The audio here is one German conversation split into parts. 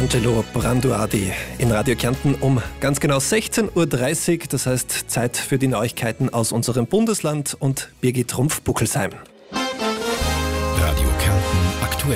Angelo Branduardi in Radio Kärnten um ganz genau 16.30 Uhr. Das heißt, Zeit für die Neuigkeiten aus unserem Bundesland und Birgit Rumpf-Buckelsheim. Radio Kärnten aktuell.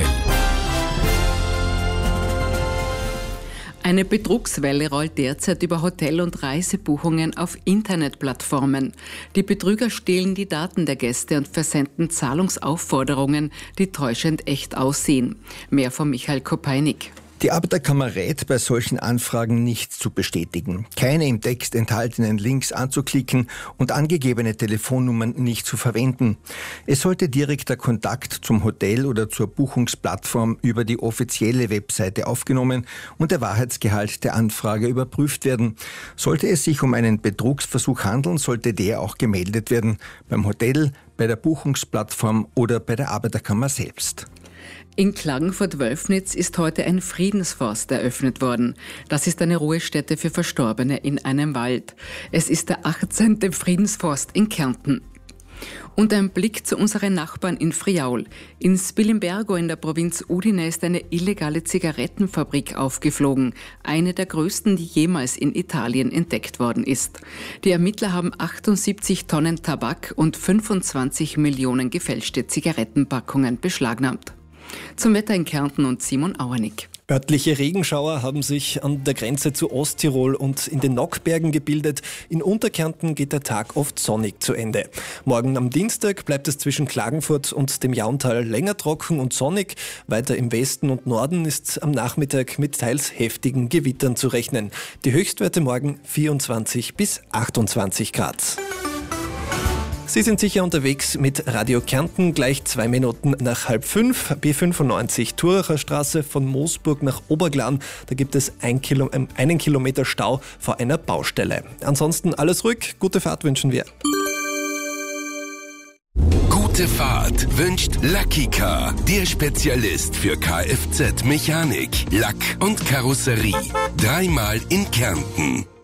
Eine Betrugswelle rollt derzeit über Hotel- und Reisebuchungen auf Internetplattformen. Die Betrüger stehlen die Daten der Gäste und versenden Zahlungsaufforderungen, die täuschend echt aussehen. Mehr von Michael Kopeinik. Die Arbeiterkammer rät, bei solchen Anfragen nicht zu bestätigen, keine im Text enthaltenen Links anzuklicken und angegebene Telefonnummern nicht zu verwenden. Es sollte direkter Kontakt zum Hotel oder zur Buchungsplattform über die offizielle Webseite aufgenommen und der Wahrheitsgehalt der Anfrage überprüft werden. Sollte es sich um einen Betrugsversuch handeln, sollte der auch gemeldet werden, beim Hotel, bei der Buchungsplattform oder bei der Arbeiterkammer selbst. In Klagenfurt-Wölfnitz ist heute ein Friedensforst eröffnet worden. Das ist eine Ruhestätte für Verstorbene in einem Wald. Es ist der 18. Friedensforst in Kärnten. Und ein Blick zu unseren Nachbarn in Friaul. In Spilimbergo in der Provinz Udine ist eine illegale Zigarettenfabrik aufgeflogen. Eine der größten, die jemals in Italien entdeckt worden ist. Die Ermittler haben 78 Tonnen Tabak und 25 Millionen gefälschte Zigarettenpackungen beschlagnahmt. Zum Wetter in Kärnten und Simon Auernick. Örtliche Regenschauer haben sich an der Grenze zu Osttirol und in den Nockbergen gebildet. In Unterkärnten geht der Tag oft sonnig zu Ende. Morgen am Dienstag bleibt es zwischen Klagenfurt und dem Jauntal länger trocken und sonnig. Weiter im Westen und Norden ist am Nachmittag mit teils heftigen Gewittern zu rechnen. Die Höchstwerte morgen 24 bis 28 Grad. Sie sind sicher unterwegs mit Radio Kärnten, gleich 2 Minuten nach 4:30, B95 Thuracher Straße von Moosburg nach Oberglan. Da gibt es 1 Kilometer Stau vor einer Baustelle. Ansonsten alles ruhig, gute Fahrt wünschen wir. Gute Fahrt wünscht Lucky Car, der Spezialist für Kfz-Mechanik, Lack und Karosserie. 3-mal in Kärnten.